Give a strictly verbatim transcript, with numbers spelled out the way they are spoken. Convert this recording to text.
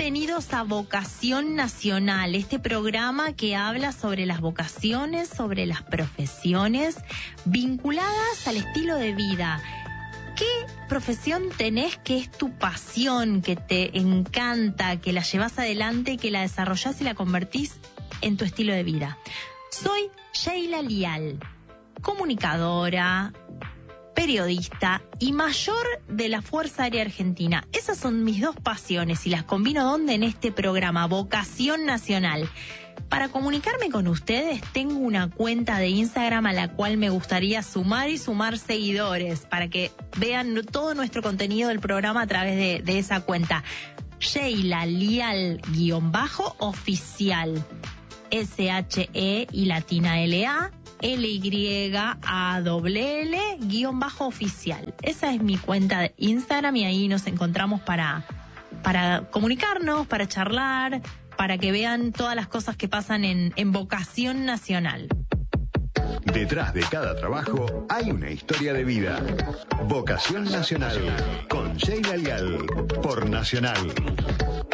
Bienvenidos a Vocación Nacional, este programa que habla sobre las vocaciones, sobre las profesiones vinculadas al estilo de vida. ¿Qué profesión tenés que es tu pasión, que te encanta, que la llevas adelante, que la desarrollás y la convertís en tu estilo de vida? Soy Sheila Lial, comunicadora, periodista y mayor de la Fuerza Aérea Argentina. Esas son mis dos pasiones y las combino ¿dónde? En este programa, Vocación Nacional. Para comunicarme con ustedes tengo una cuenta de Instagram a la cual me gustaría sumar y sumar seguidores para que vean todo nuestro contenido del programa a través de, de esa cuenta. Sheila Lial-oficial. S H E y latina L A. L Y A L L guión bajo oficial. Esa es mi cuenta de Instagram y ahí nos encontramos para, para comunicarnos, para charlar, para que vean todas las cosas que pasan en, en Vocación Nacional. Detrás de cada trabajo hay una historia de vida. Vocación Nacional con Sheila Lial por Nacional.